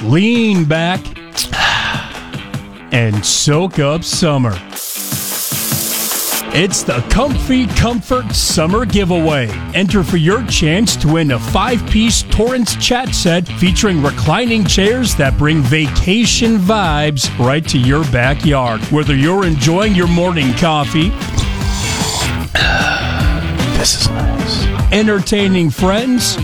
lean back, and soak up summer. It's the Comfy Comfort Summer Giveaway. Enter for your chance to win a 5-piece Torrance chat set featuring reclining chairs that bring vacation vibes right to your backyard. Whether you're enjoying your morning coffee, this is nice, entertaining friends,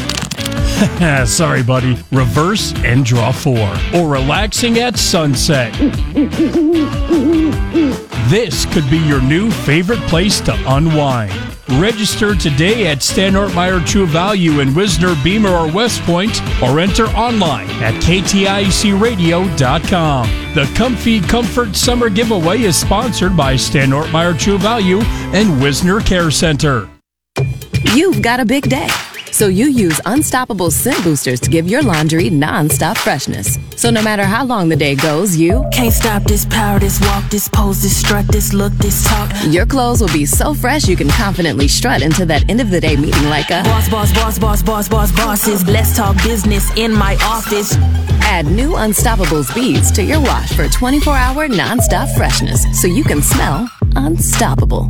sorry buddy, reverse and draw 4, or relaxing at sunset. This could be your new favorite place to unwind. Register today at Stan Ortmeyer True Value in Wisner, Beamer, or West Point, or enter online at kticradio.com. The Comfy Comfort Summer Giveaway is sponsored by Stan Ortmeyer True Value and Wisner Care Center. You've got a big day, so you use Unstoppable Scent Boosters to give your laundry non-stop freshness. So no matter how long the day goes, you can't stop this power, this walk, this pose, this strut, this look, this talk. Your clothes will be so fresh you can confidently strut into that end of the day meeting like a bosses. Let's talk business in my office. Add new Unstoppable beads to your wash for 24-hour non-stop freshness so you can smell unstoppable.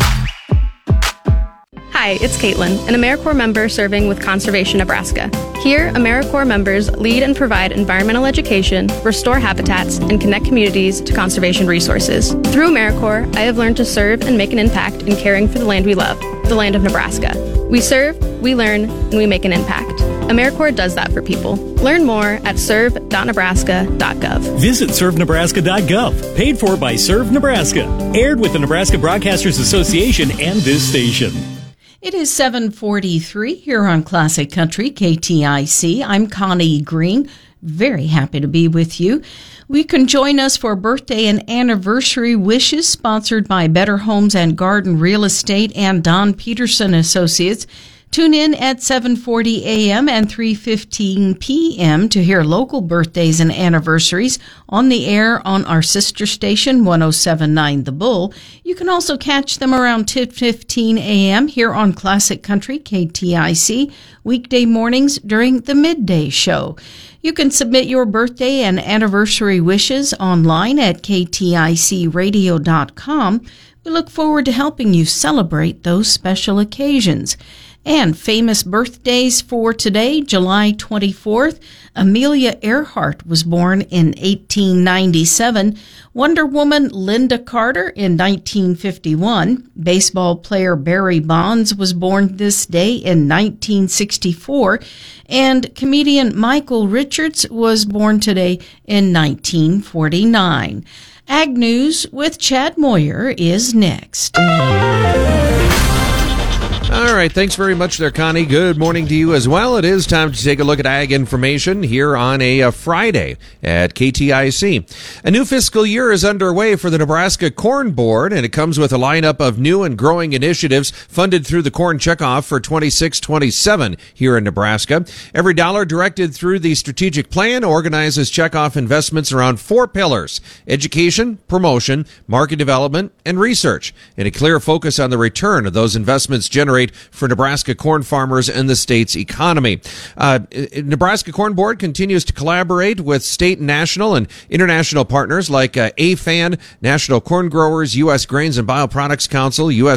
Hi, it's Caitlin, an AmeriCorps member serving with Conservation Nebraska. Here, AmeriCorps members lead and provide environmental education, restore habitats, and connect communities to conservation resources. Through AmeriCorps, I have learned to serve and make an impact in caring for the land we love, the land of Nebraska. We serve, we learn, and we make an impact. AmeriCorps does that for people. Learn more at serve.nebraska.gov. Visit servenebraska.gov. Paid for by Serve Nebraska. Aired with the Nebraska Broadcasters Association and this station. It is 7:43 here on Classic Country, KTIC. I'm Connie Green. Very happy to be with you. We can join us for birthday and anniversary wishes sponsored by Better Homes and Garden Real Estate and Don Peterson Associates. Tune in at 7:40 a.m. and 3:15 p.m. to hear local birthdays and anniversaries on the air on our sister station, 107.9 The Bull. You can also catch them around 10:15 a.m. here on Classic Country, KTIC, weekday mornings during the midday show. You can submit your birthday and anniversary wishes online at kticradio.com. We look forward to helping you celebrate those special occasions. And famous birthdays for today, July 24th, Amelia Earhart was born in 1897, Wonder Woman Linda Carter in 1951, baseball player Barry Bonds was born this day in 1964, and comedian Michael Richards was born today in 1949. Ag News with Chad Moyer is next. All right, thanks very much there, Connie. Good morning to you as well. It is time to take a look at ag information here on a Friday at KTIC. A new fiscal year is underway for the Nebraska Corn Board, and it comes with a lineup of new and growing initiatives funded through the Corn Checkoff for 26-27 here in Nebraska. Every dollar directed through the strategic plan organizes checkoff investments around 4 pillars: education, promotion, market development, and research, and a clear focus on the return of those investments generated for Nebraska corn farmers and the state's economy. Nebraska Corn Board continues to collaborate with state, national, and international partners like AFAN, National Corn Growers, U.S. Grains and Bioproducts Council, U.S.